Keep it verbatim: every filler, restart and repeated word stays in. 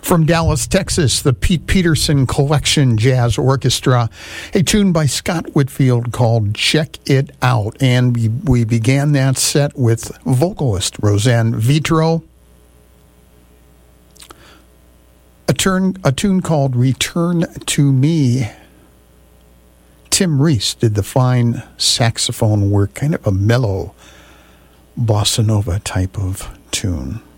From Dallas, Texas, the Pete Peterson Collection Jazz Orchestra, a tune by Scott Whitfield called Check It Out. And we, we began that set with vocalist Roseanne Vitro, a, turn, a tune called Return to Me. Tim Reese did the fine saxophone work, kind of a mellow bossa nova type of tune.